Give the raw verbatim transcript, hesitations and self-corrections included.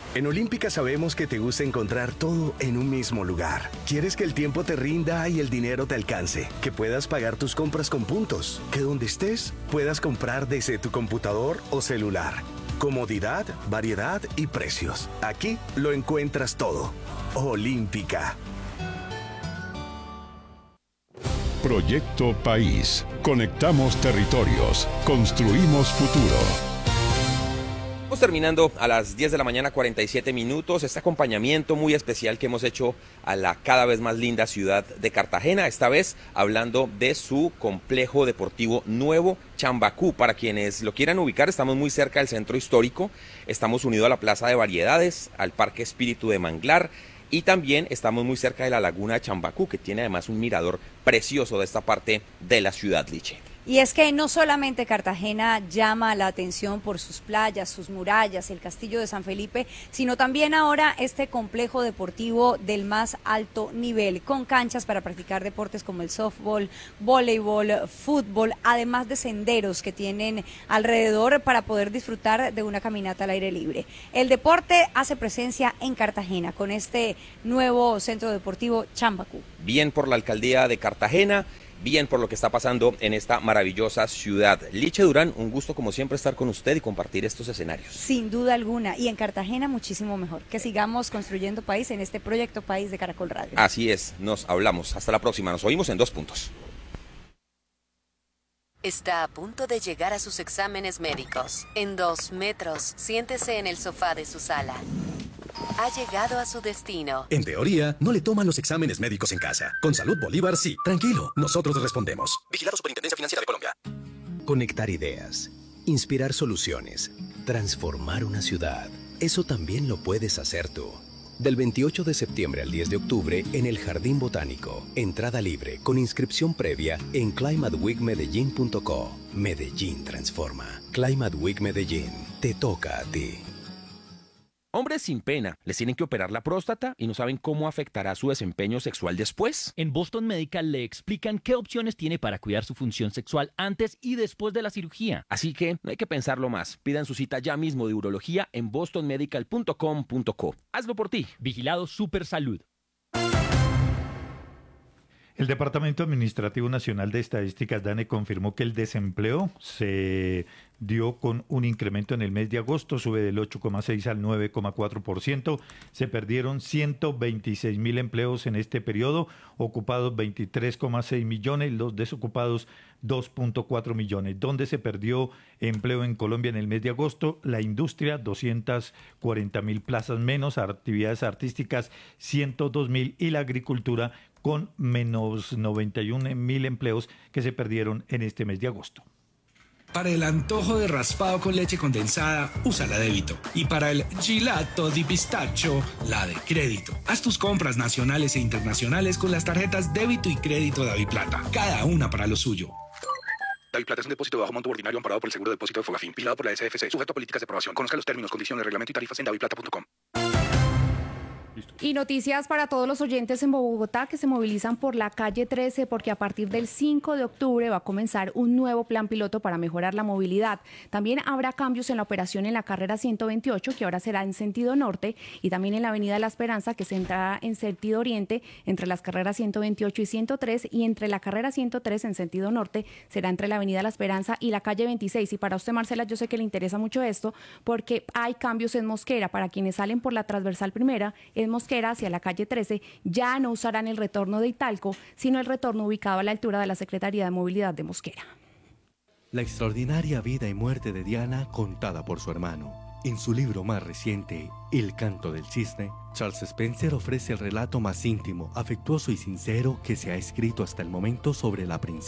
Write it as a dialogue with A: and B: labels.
A: En Olímpica sabemos que te gusta encontrar todo en un mismo lugar. Quieres que el tiempo te rinda y el dinero te alcance, que puedas pagar tus compras con puntos, que donde estés puedas comprar desde tu computador o celular. Comodidad, variedad y precios. Aquí lo encuentras todo. Olímpica.
B: Proyecto País. Conectamos territorios. Construimos futuro.
C: Estamos terminando a las diez de la mañana, cuarenta y siete minutos, este acompañamiento muy especial que hemos hecho a la cada vez más linda ciudad de Cartagena, esta vez hablando de su complejo deportivo nuevo, Chambacú. Para quienes lo quieran ubicar, estamos muy cerca del centro histórico, estamos unidos a la Plaza de Variedades, al Parque Espíritu de Manglar, y también estamos muy cerca de la Laguna de Chambacú, que tiene además un mirador precioso de esta parte de la ciudad, Liche.
D: Y es que no solamente Cartagena llama la atención por sus playas, sus murallas, el castillo de San Felipe, sino también ahora este complejo deportivo del más alto nivel, con canchas para practicar deportes como el softball, voleibol, fútbol, además de senderos que tienen alrededor para poder disfrutar de una caminata al aire libre. El deporte hace presencia en Cartagena con este nuevo centro deportivo Chambacú.
C: Bien por la alcaldía de Cartagena, bien por lo que está pasando en esta maravillosa ciudad. Liche Durán, un gusto como siempre estar con usted y compartir estos escenarios.
D: Sin duda alguna, y en Cartagena muchísimo mejor. Que sigamos construyendo país en este proyecto País de Caracol Radio.
C: Así es, nos hablamos. Hasta la próxima, nos oímos en Dos Puntos.
E: Está a punto de llegar a sus exámenes médicos. En dos metros, siéntese en el sofá de su sala. Ha llegado a su destino.
F: En teoría, no le toman los exámenes médicos en casa. Con Salud Bolívar, sí. Tranquilo, nosotros respondemos. Vigilado Superintendencia Financiera de Colombia.
G: Conectar ideas, inspirar soluciones, transformar una ciudad. Eso también lo puedes hacer tú. Del veintiocho de septiembre al diez de octubre en el Jardín Botánico. Entrada libre, con inscripción previa en climate week medellín punto co. Medellín transforma. Climate Week Medellín. Te toca a ti.
C: Hombres sin pena, les tienen que operar la próstata y no saben cómo afectará su desempeño sexual después.
H: En Boston Medical le explican qué opciones tiene para cuidar su función sexual antes y después de la cirugía.
C: Así que no hay que pensarlo más. Pidan su cita ya mismo de urología en boston medical punto com punto co. Hazlo por ti.
H: Vigilado Supersalud.
I: El Departamento Administrativo Nacional de Estadísticas, DANE, confirmó que el desempleo se dio con un incremento en el mes de agosto, sube del ocho coma seis al nueve coma cuatro por ciento. Se perdieron ciento veintiséis mil empleos en este periodo, ocupados veintitrés coma seis millones, los desocupados dos punto cuatro millones. ¿Dónde se perdió empleo en Colombia en el mes de agosto? La industria, doscientas cuarenta mil plazas menos, actividades artísticas, ciento dos mil, y la agricultura, con menos noventa y un mil empleos que se perdieron en este mes de agosto.
J: Para el antojo de raspado con leche condensada, usa la débito. Y para el gelato di pistacho, la de crédito. Haz tus compras nacionales e internacionales con las tarjetas débito y crédito Daviplata, cada una para lo suyo.
K: Daviplata es un depósito de bajo monto ordinario amparado por el Seguro de Depósito de Fogafín, vigilado por la S F C, sujeto a políticas de aprobación. Conozca los términos, condiciones, reglamento y tarifas en daviplata punto com.
L: Y noticias para todos los oyentes en Bogotá que se movilizan por la calle trece, porque a partir del cinco de octubre va a comenzar un nuevo plan piloto para mejorar la movilidad. También habrá cambios en la operación en la carrera ciento veintiocho, que ahora será en sentido norte, y también en la avenida La Esperanza, que se entrará en sentido oriente entre las carreras ciento veintiocho y ciento tres, y entre la carrera ciento tres en sentido norte será entre la avenida La Esperanza y la calle veintiséis. Y para usted, Marcela, yo sé que le interesa mucho esto, porque hay cambios en Mosquera. Para quienes salen por la transversal primera, en Mosquera hacia la calle trece, ya no usarán el retorno de Italco, sino el retorno ubicado a la altura de la Secretaría de Movilidad de Mosquera.
M: La extraordinaria vida y muerte de Diana contada por su hermano. En su libro más reciente, El canto del cisne, Charles Spencer ofrece el relato más íntimo, afectuoso y sincero que se ha escrito hasta el momento sobre la princesa.